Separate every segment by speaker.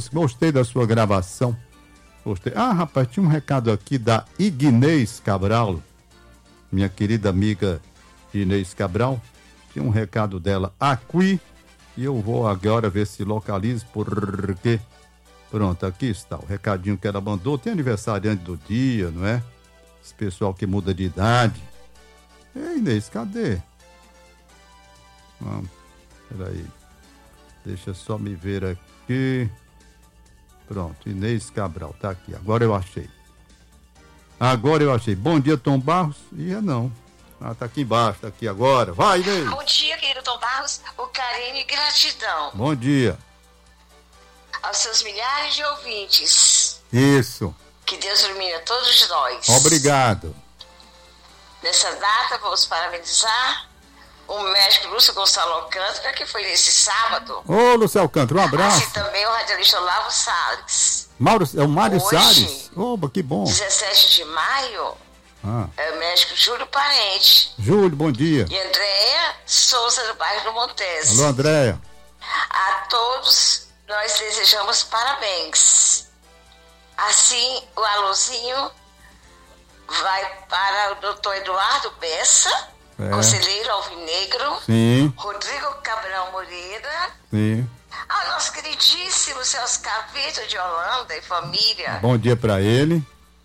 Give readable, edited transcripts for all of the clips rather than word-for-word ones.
Speaker 1: gostei da sua gravação. Gostei. Ah, rapaz, tinha um recado aqui da Ignez Cabral, minha querida amiga Inês Cabral. Tinha um recado dela aqui e eu vou agora ver se localizo, porque... Pronto, aqui está o recadinho que ela mandou. Tem aniversariante do dia, não é? Esse pessoal que muda de idade. Ei, Inês, cadê? Peraí. Deixa só me ver aqui. Pronto, Inês Cabral, tá aqui. Agora eu achei. Bom dia, Tom Barros. Não. Tá aqui embaixo, tá aqui agora. Vai, Inês.
Speaker 2: Bom dia, querido Tom Barros. O carinho e gratidão.
Speaker 1: Bom dia.
Speaker 2: Aos seus milhares de ouvintes.
Speaker 1: Isso.
Speaker 2: Que Deus ilumine todos nós.
Speaker 1: Obrigado.
Speaker 2: Nessa data, vamos parabenizar o médico Lúcio Gonçalo Alcântara, que foi nesse sábado.
Speaker 1: Ô, Lúcio Alcântara, um abraço.
Speaker 2: Assim também o radialista Olavo Salles.
Speaker 1: É o Mário
Speaker 2: Hoje,
Speaker 1: Salles? Oba, que bom.
Speaker 2: 17 de maio, é o médico Júlio Parente.
Speaker 1: Júlio, bom dia.
Speaker 2: E Andréia Souza, do bairro do Montes.
Speaker 1: Alô, Andréia.
Speaker 2: A todos nós desejamos parabéns. Assim, o alôzinho vai para o doutor Eduardo Bessa, conselheiro alvinegro.
Speaker 1: Sim.
Speaker 2: Rodrigo Cabral Moreira.
Speaker 1: Sim.
Speaker 2: Ao nosso queridíssimo Celso Cavito de Holanda e família.
Speaker 1: Bom dia para ele.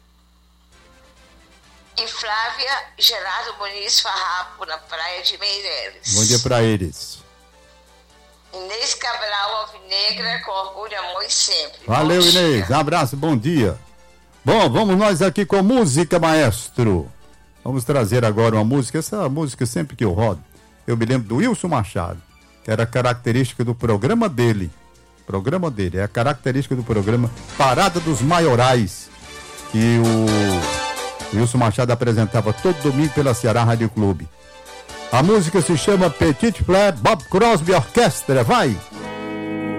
Speaker 2: E Flávia Gerardo Muniz Farrapo, na praia de Meireles.
Speaker 1: Bom dia para eles.
Speaker 2: Inês Cabral Alvinegra, com orgulho, amor e sempre.
Speaker 1: Valeu, Inês. Um abraço, bom dia. Bom, vamos nós aqui com música, maestro. Vamos trazer agora uma música. Essa música, sempre que eu rodo, eu me lembro do Wilson Machado, que era característica do programa dele. É a característica do programa Parada dos Maiorais, que o Wilson Machado apresentava todo domingo pela Ceará Rádio Clube. A música se chama Petit Fleur, Bob Crosby Orquestra. Vai!